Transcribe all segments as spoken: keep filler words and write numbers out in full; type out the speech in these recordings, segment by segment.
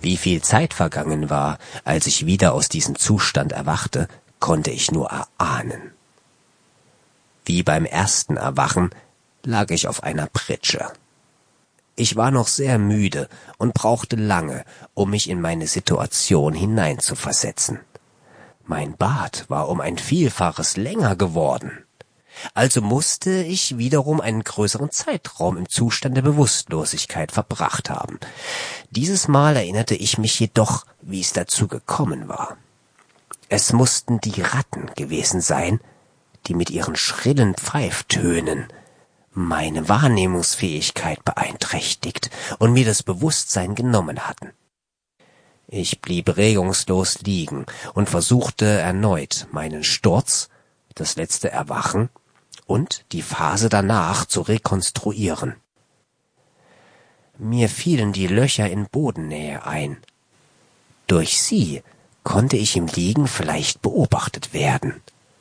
Wie viel Zeit vergangen war, als ich wieder aus diesem Zustand erwachte, konnte ich nur erahnen. Wie beim ersten Erwachen lag ich auf einer Pritsche. Ich war noch sehr müde und brauchte lange, um mich in meine Situation hineinzuversetzen. Mein Bad war um ein Vielfaches länger geworden. Also musste ich wiederum einen größeren Zeitraum im Zustand der Bewusstlosigkeit verbracht haben. Dieses Mal erinnerte ich mich jedoch, wie es dazu gekommen war. Es mussten die Ratten gewesen sein, die mit ihren schrillen Pfeiftönen meine Wahrnehmungsfähigkeit beeinträchtigt und mir das Bewusstsein genommen hatten. Ich blieb regungslos liegen und versuchte erneut, meinen Sturz, das letzte Erwachen und die Phase danach zu rekonstruieren. Mir fielen die Löcher in Bodennähe ein. Durch sie konnte ich im Liegen vielleicht beobachtet werden.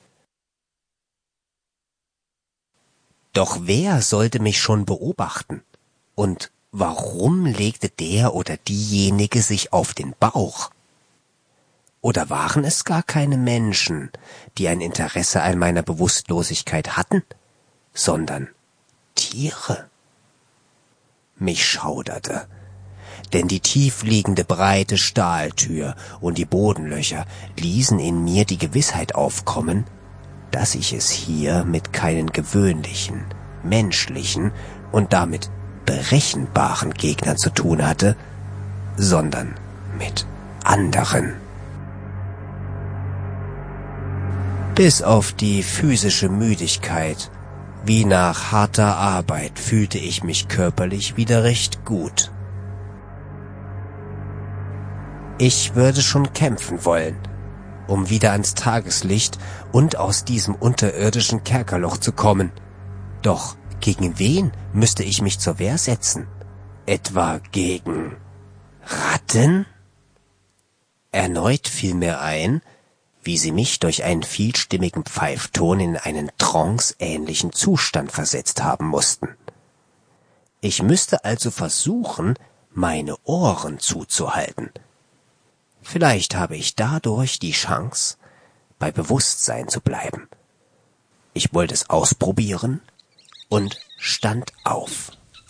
Doch wer sollte mich schon beobachten? Und warum legte der oder diejenige sich auf den Bauch? Oder waren es gar keine Menschen, die ein Interesse an meiner Bewusstlosigkeit hatten, sondern Tiere? Mich schauderte, denn die tiefliegende breite Stahltür und die Bodenlöcher ließen in mir die Gewissheit aufkommen, dass ich es hier mit keinen gewöhnlichen, menschlichen und damit berechenbaren Gegnern zu tun hatte, sondern mit anderen. Bis auf die physische Müdigkeit, wie nach harter Arbeit, fühlte ich mich körperlich wieder recht gut. Ich würde schon kämpfen wollen, um wieder ans Tageslicht und aus diesem unterirdischen Kerkerloch zu kommen. Doch gegen wen müsste ich mich zur Wehr setzen? Etwa gegen Ratten? Erneut fiel mir ein, wie sie mich durch einen vielstimmigen Pfeifton in einen tranceähnlichen Zustand versetzt haben mussten. Ich müsste also versuchen, meine Ohren zuzuhalten. Vielleicht habe ich dadurch die Chance, bei Bewusstsein zu bleiben. Ich wollte es ausprobieren und stand auf.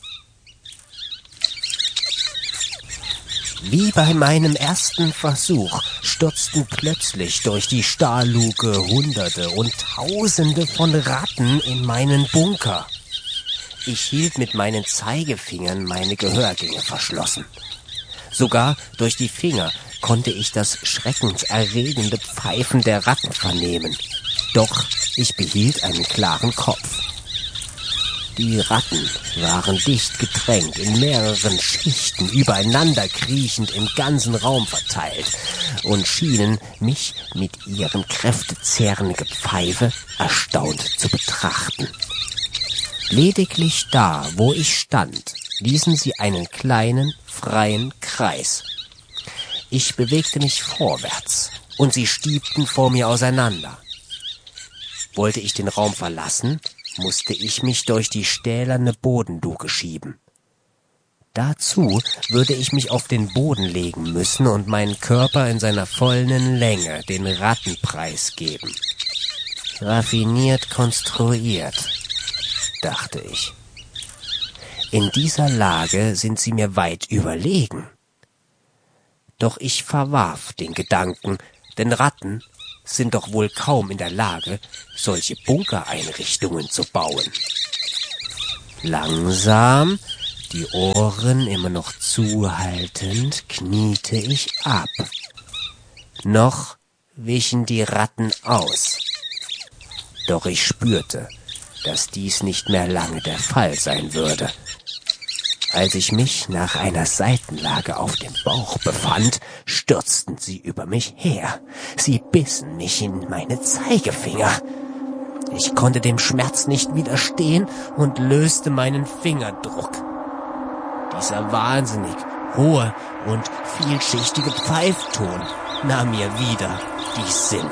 Wie bei meinem ersten Versuch stürzten plötzlich durch die Stahlluke Hunderte und Tausende von Ratten in meinen Bunker. Ich hielt mit meinen Zeigefingern meine Gehörgänge verschlossen. Sogar durch die Finger konnte ich das schreckenserregende Pfeifen der Ratten vernehmen. Doch ich behielt einen klaren Kopf. Die Ratten waren dicht gedrängt, in mehreren Schichten übereinander kriechend im ganzen Raum verteilt und schienen mich mit ihrem kräftezehrenden Gepfeife erstaunt zu betrachten. Lediglich da, wo ich stand, ließen sie einen kleinen, freien Kreis. Ich bewegte mich vorwärts und sie stiebten vor mir auseinander. Wollte ich den Raum verlassen, musste ich mich durch die stählerne Bodenluke schieben. Dazu würde ich mich auf den Boden legen müssen und meinen Körper in seiner vollen Länge den Ratten preisgeben. Raffiniert konstruiert, dachte ich. In dieser Lage sind sie mir weit überlegen. Doch ich verwarf den Gedanken, denn Ratten sind doch wohl kaum in der Lage, solche Bunkereinrichtungen zu bauen. Langsam, die Ohren immer noch zuhaltend, kniete ich ab. Noch wichen die Ratten aus. Doch ich spürte, dass dies nicht mehr lange der Fall sein würde. Als ich mich nach einer Seitenlage auf dem Bauch befand, stürzten sie über mich her. Sie bissen mich in meine Zeigefinger. Ich konnte dem Schmerz nicht widerstehen und löste meinen Fingerdruck. Dieser wahnsinnig hohe und vielschichtige Pfeifton nahm mir wieder die Sinne.